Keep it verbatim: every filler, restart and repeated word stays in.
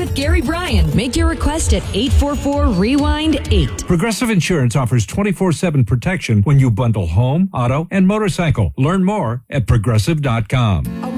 with Gary Bryan. Make your request at eight four four, rewind eight. Progressive Insurance offers twenty-four seven protection when you bundle home, auto, and motorcycle. Learn more at progressive dot com.